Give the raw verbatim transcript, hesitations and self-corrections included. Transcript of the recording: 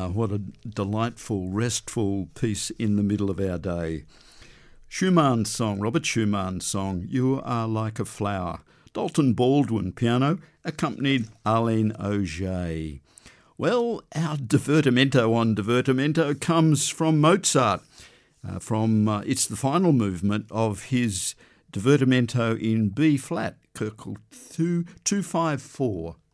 Ah, what a delightful, restful piece in the middle of our day. Schumann's song, Robert Schumann's song, You Are Like a Flower. Dalton Baldwin, piano, accompanied Arlene Auger. Well, our divertimento on divertimento comes from Mozart. Uh, from uh, It's the final movement of his divertimento in B flat, Köchel two five four.